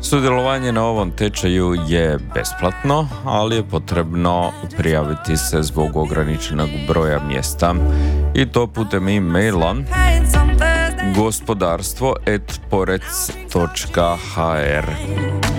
Sudjelovanje na ovom tečaju je besplatno, ali je potrebno prijaviti se zbog ograničenog broja mjesta i to putem e-maila gospodarstvo@porec.hr.